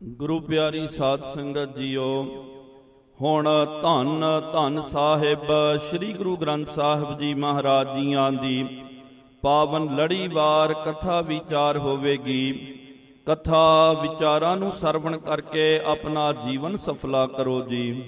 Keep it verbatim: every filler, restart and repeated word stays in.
ਗੁਰੂ ਪਿਆਰੀ ਸਾਧ ਸੰਗਤ ਜੀਓ, ਹੁਣ ਧੰਨ ਧੰਨ ਸਾਹਿਬ ਸ੍ਰੀ ਗੁਰੂ ਗ੍ਰੰਥ ਸਾਹਿਬ ਜੀ ਮਹਾਰਾਜ ਜੀਆਂ ਦੀ ਪਾਵਨ ਲੜੀਵਾਰ ਕਥਾ ਵਿਚਾਰ ਹੋਵੇਗੀ। ਕਥਾ ਵਿਚਾਰਾਂ ਨੂੰ ਸਰਵਣ ਕਰਕੇ ਆਪਣਾ ਜੀਵਨ ਸਫਲਾ ਕਰੋ ਜੀ।